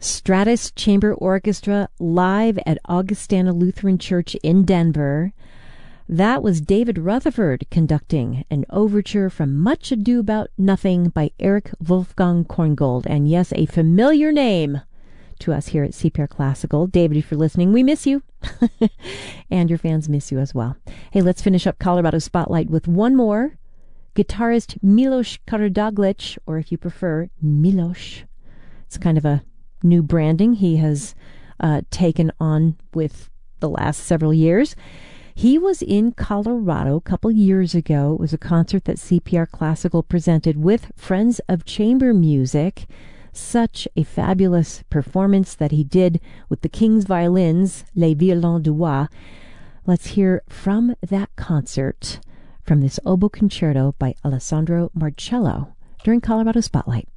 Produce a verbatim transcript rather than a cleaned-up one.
Stratus Chamber Orchestra live at Augustana Lutheran Church in Denver. That was David Rutherford conducting an overture from Much Ado About Nothing by Eric Wolfgang Korngold. And yes, a familiar name to us here at C P R Classical. David, if you're listening, we miss you. And your fans miss you as well. Hey, let's finish up Colorado Spotlight with one more. Guitarist Milos Karadoglic, or if you prefer, Milos. It's kind of a new branding he has uh, taken on with the last several years. He was in Colorado a couple years ago. It was a concert that C P R Classical presented with Friends of Chamber Music. Such a fabulous performance that he did with the King's Violins, Les Violons du Roi. Let's hear from that concert, from this oboe concerto by Alessandro Marcello during Colorado Spotlight.